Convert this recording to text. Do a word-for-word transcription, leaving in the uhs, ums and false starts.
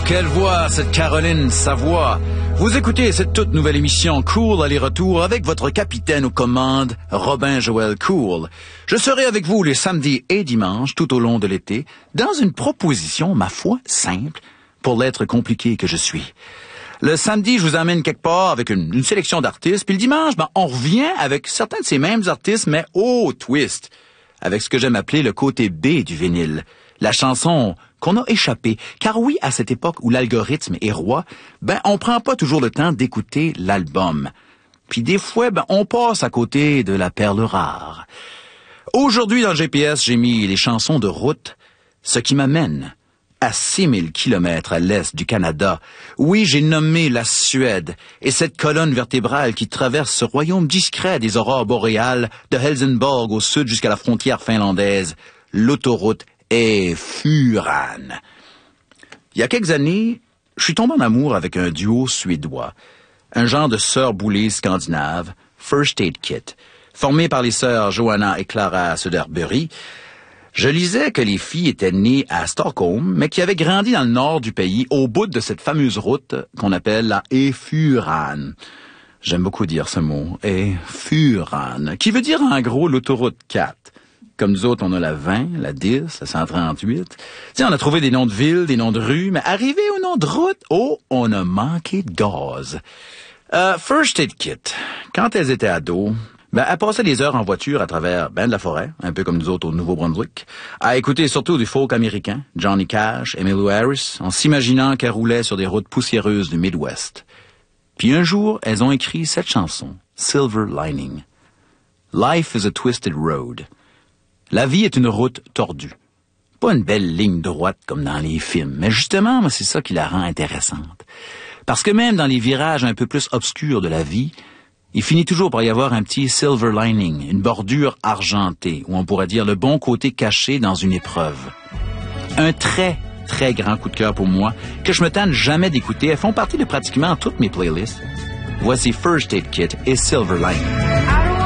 quelle voix, cette Caroline Savoie. Vous écoutez cette toute nouvelle émission Cool aller-retour avec votre capitaine aux commandes, Robin Joël Cool. Je serai avec vous les samedis et dimanches tout au long de l'été dans une proposition, ma foi, simple pour l'être compliqué que je suis. Le samedi, je vous emmène quelque part avec une, une sélection d'artistes, puis le dimanche, ben, on revient avec certains de ces mêmes artistes, mais au twist, avec ce que j'aime appeler le côté B du vinyle. La chanson qu'on a échappé. Car oui, à cette époque où l'algorithme est roi, ben, on prend pas toujours le temps d'écouter l'album. Puis des fois, ben, on passe à côté de la perle rare. Aujourd'hui, dans le G P S, j'ai mis les chansons de route, ce qui m'amène à six mille kilomètres à l'est du Canada. Oui, j'ai nommé la Suède, et cette colonne vertébrale qui traverse ce royaume discret des aurores boréales de Helsingborg au sud jusqu'à la frontière finlandaise, l'autoroute est Furan. Il y a quelques années, je suis tombé en amour avec un duo suédois, un genre de sœurs boulées scandinaves, First Aid Kit, formé par les sœurs Johanna et Clara Söderberg. Je lisais que les filles étaient nées à Stockholm, mais qui avaient grandi dans le nord du pays, au bout de cette fameuse route qu'on appelle la E Furan. J'aime beaucoup dire ce mot, E Furan, qui veut dire en gros l'autoroute quatre. Comme nous autres, on a la vingt, la dix, la cent trente-huit. Tiens, on a trouvé des noms de villes, des noms de rues, mais arrivé au nom de route, oh, on a manqué de gaz. Euh, First Aid Kit, quand elles étaient ados, ben, elle passait des heures en voiture à travers ben de la forêt, un peu comme nous autres au Nouveau-Brunswick, à écouter surtout du folk américain, Johnny Cash, Emmylou Harris, en s'imaginant qu'elle roulait sur des routes poussiéreuses du Midwest. Puis un jour, elles ont écrit cette chanson, Silver Lining. Life is a twisted road. La vie est une route tordue. Pas une belle ligne droite comme dans les films, mais justement, moi, c'est ça qui la rend intéressante. Parce que même dans les virages un peu plus obscurs de la vie, il finit toujours par y avoir un petit silver lining, une bordure argentée, ou on pourrait dire le bon côté caché dans une épreuve. Un très, très grand coup de cœur pour moi, que je me tanne jamais d'écouter. Elles font partie de pratiquement toutes mes playlists. Voici First Aid Kit et Silver Lining.